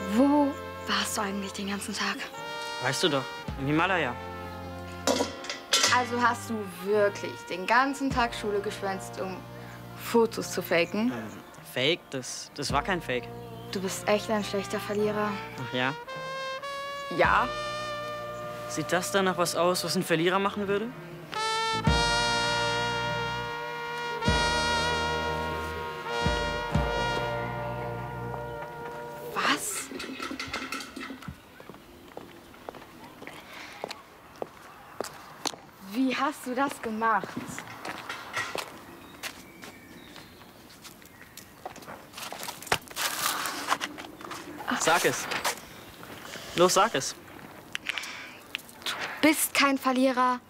Wo warst du eigentlich den ganzen Tag? Weißt du doch, im Himalaya. Also hast du wirklich den ganzen Tag Schule geschwänzt, um Fotos zu faken? Fake? Das war kein Fake. Du bist echt ein schlechter Verlierer. Ach ja? Ja? Sieht das dann nach was aus, was ein Verlierer machen würde? Was? Wie hast du das gemacht? Sag es. Los, sag es. Du bist kein Verlierer.